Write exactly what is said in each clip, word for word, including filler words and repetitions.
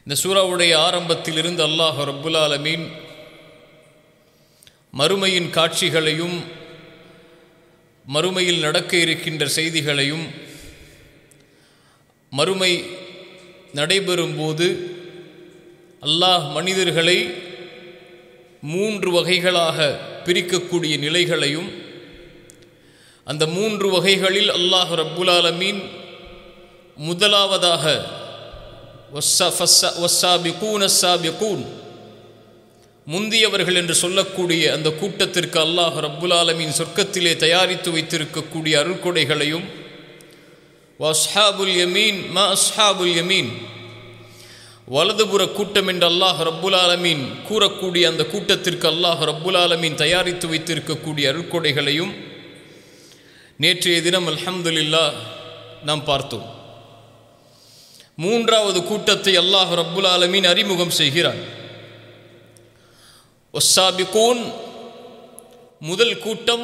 இந்த சூராவுடைய ஆரம்பத்திலிருந்து அல்லாஹ் ரப்புல் ஆலமீன் மறுமையின் காட்சிகளையும் மறுமையில் நடக்க இருக்கின்ற செய்திகளையும் மறுமை நடைபெறும் போது அல்லாஹ் மனிதர்களை மூன்று வகைகளாக பிரிக்கக்கூடிய நிலைகளையும் அந்த மூன்று வகைகளில் அல்லாஹ் ரப்புல் ஆலமீன் முதலாவதாக வஸ்ஸாபிகூன ஸாபிகூன் முந்தியவர்கள் என்று சொல்லக்கூடிய அந்த கூட்டத்திற்கு அல்லாஹ் ரப்புல் ஆலமீன் சொர்க்கத்திலே தயாரித்து வைத்திருக்கக்கூடிய அருள்கொடைகளையும் வஸ்ஹாபுல் யமீன் மா அஸ்ஹாபுல் யமீன் வலதுபுற கூட்டம் என்று அல்லாஹ் ரப்புல் ஆலமீன் கூறக்கூடிய அந்த கூட்டத்திற்கு அல்லாஹ் ரப்புல் ஆலமீன் தயாரித்து வைத்திருக்கக்கூடிய அருள்கொடைகளையும் நேற்றைய தினம் அல்ஹம்துலில்லாஹ் நாம் பார்த்தோம். மூன்றாவது கூட்டத்தை அல்லாஹ் ரப்புல் ஆலமீன் அறிமுகம் செய்கிறான். வஸ்ஸாபிகூன் முதல் கூட்டம்,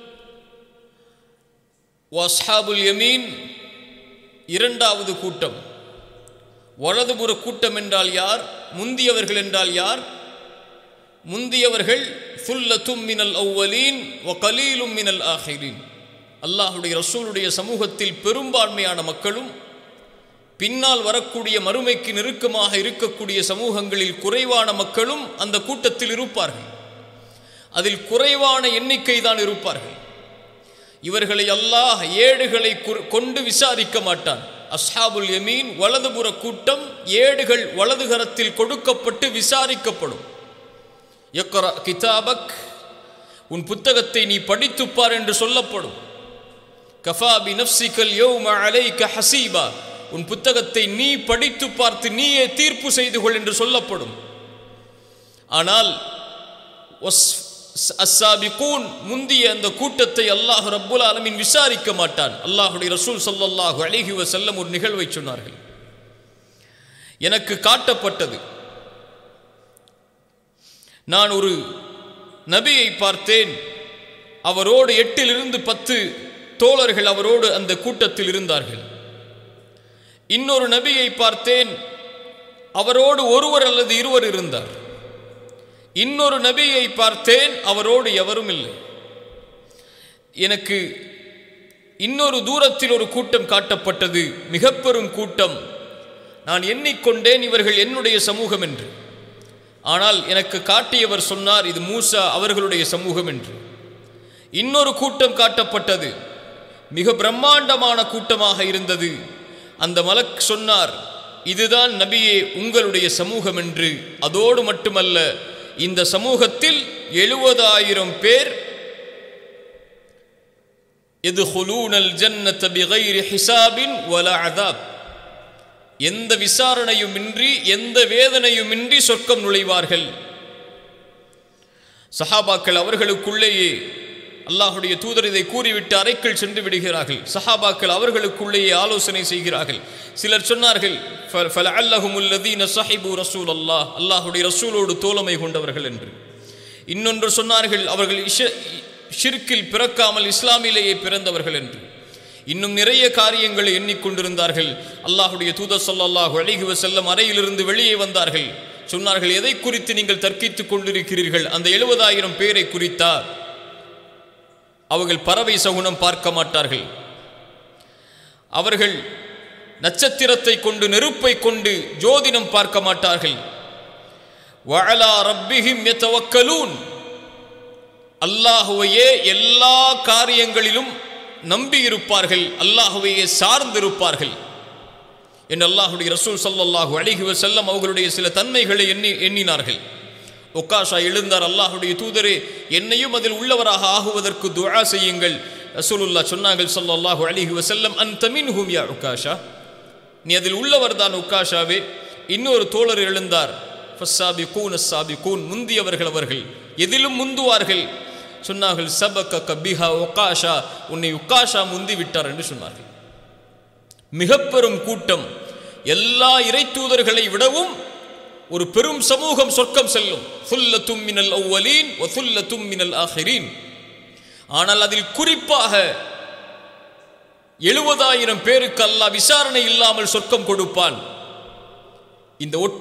வஸ்ஹாபுல் யமீன் இரண்டாவது கூட்டம். வலதுபுற கூட்டம் என்றால் யார்? முந்தியவர்கள் என்றால் யார்? முந்தியவர்கள் சுல்லத்தும் மினல் அவ்வலீன் வ கலீலும் மினல் ஆஹிரீன். அல்லாஹுடைய ரசூலுடைய சமூகத்தில் பெரும்பான்மையான மக்களும் பின்னால் வரக்கூடிய மறுமைக்கு நெருக்கமாக இருக்கக்கூடிய சமூகங்களில் குறைவான மக்களும் அந்த கூட்டத்தில் இருப்பார்கள். அதில் குறைவான எண்ணிக்கை தான் இருப்பார்கள். இவர்களை அல்லாஹ் ஏடுகளை கொண்டு விசாரிக்க மாட்டான். அஸ்ஹாபுல் யமீன் வலதுபுற கூட்டம், ஏடுகள் வலதுகரத்தில் கொடுக்கப்பட்டு விசாரிக்கப்படும். யக்ரா கிதாபக், உன் புத்தகத்தை நீ படித்துப்பார் என்று சொல்லப்படும். கஃபா பி நஃப்ஸிகல் யௌம அலைக ஹஸீபா, உன் புத்தகத்தை நீ படித்து பார்த்து நீயே தீர்ப்பு செய்து கொள் என்று சொல்லப்படும். ஆனால் அஸ்ஸாபிகூன் முந்திய அந்த கூட்டத்தை அல்லாஹ் ரப்புல் ஆலமீன் விசாரிக்க மாட்டான். அல்லாஹுடைய ரசூல் ஸல்லல்லாஹு அலைஹி வஸல்லம் ஒரு நிகழ்வை சொன்னார்கள். எனக்கு காட்டப்பட்டது, நான் ஒரு நபியை பார்த்தேன், அவரோடு எட்டிலிருந்து பத்து தோழர்கள் அவரோடு அந்த கூட்டத்தில் இருந்தார்கள். இன்னொரு நபியை பார்த்தேன், அவரோடு ஒருவர் அல்லது இருவர் இருந்தார். இன்னொரு நபியை பார்த்தேன், அவரோடு எவரும் இல்லை. எனக்கு இன்னொரு தூரத்தில் ஒரு கூட்டம் காட்டப்பட்டது, மிக பெரும் கூட்டம். நான் எண்ணிக்கொண்டேன் இவர்கள் என்னுடைய சமூகம் என்று. ஆனால் எனக்கு காட்டியவர் சொன்னார், இது மூசா அவர்களுடைய சமூகம் என்று. இன்னொரு கூட்டம் காட்டப்பட்டது, மிக பிரம்மாண்டமான கூட்டமாக இருந்தது. அந்த மலக் சொன்னார், இதுதான் நபியே உங்களுடைய சமூகம் என்று. அதோடு மட்டுமல்ல, இந்த சமூகத்தில் எழுபதாயிரம் பேர் யதுகுலூனல் ஜன்னத பிகைரி ஹிசாபின் வலா அதாப், எந்த விசாரணையுமின்றி எந்த வேதனையுமின்றி சொர்க்கம் நுழைவார்கள். சஹாபாக்கள் அவர்களுக்குள்ளேயே, அல்லாஹுடைய தூதர் இதை கூறிவிட்டு அறைக்குள் சென்று விடுகிறார்கள். சஹாபாக்கள் அவர்களுக்குள்ளேயே ஆலோசனை செய்கிறார்கள். சிலர் சொன்னார்கள், ஃபலஅல்லஹுமுல்லதீன ஸஹிபு ரசூலல்லாஹ், அல்லாஹுடைய ரசூலோடு தோழமை கொண்டவர்கள் என்று. இன்னொன்று சொன்னார்கள், அவர்கள் ஷிர்கில் பிறக்காமல் இஸ்லாமிலேயே பிறந்தவர்கள் என்று. இன்னும் நிறைய காரியங்களை எண்ணிக்கொண்டிருந்தார்கள். அல்லாஹுடைய தூதர் ஸல்லல்லாஹு அலைஹி வஸல்லம் அறையிலிருந்து வெளியே வந்தார்கள். சொன்னார்கள், எதை குறித்து நீங்கள் தர்க்கித்துக் கொண்டிருக்கிறீர்கள்? அந்த எழுபதாயிரம் பேரை குறித்தா? அவர்கள் பறவை சகுனம் பார்க்க மாட்டார்கள். அவர்கள் நட்சத்திரத்தை கொண்டு நெருப்பை கொண்டு ஜோதிடம் பார்க்க மாட்டார்கள். வஅலா ரப்பிஹிம் யதவக்கலூன், அல்லாஹுவையே எல்லா காரியங்களிலும் நம்பி இருப்பார்கள், அல்லாஹுவையே சார்ந்திருப்பார்கள் என்று அல்லாஹுடைய ரசூல் ஸல்லல்லாஹு அலைஹி வஸல்லம் அவர்களுடைய சில தன்மைகளை எண்ணி எண்ணினார்கள். உக்காஷா எழுந்தார், அல்லாஹுடைய தூதரே, என்னையும் அதில் உள்ளவராக ஆகுவதற்கு துஆ செய்யுங்கள். ரசூலுல்லாஹ் சொன்னார்கள் ஸல்லல்லாஹு அலைஹி வஸல்லம், அன்த மின்ஹும் யா உக்காஷா, நீ அதில் உள்ளவர் தான் உக்காஷாவே. இன்னொரு தோழர் எழுந்தார், ஃபஸ்ஸாபிகூன ஸாபிகூன், முந்தியவர்கள் அவர்கள், எதிலும் முந்துவார்கள். சொன்னார்கள், சபக பிஹா உக்காஷா, உன்னை உக்காஷா முந்தி விட்டார் என்று சொன்னார்கள். மிக பெரும் கூட்டம், எல்லா இறை தூதர்களை விடவும் ஒரு பெரும் சமூகம் சொர்க்கம் செல்லும். சுல்லத்தும் மினல் அவ்வலீன் வ சுல்லத்தும் மினல் ஆஹிரீன். ஆனால் அதில் குறிப்பாக எழுபதாயிரம் பேருக்கு அல்லாஹ் விசாரணை இல்லாமல் சொர்க்கம் கொடுப்பான். இந்த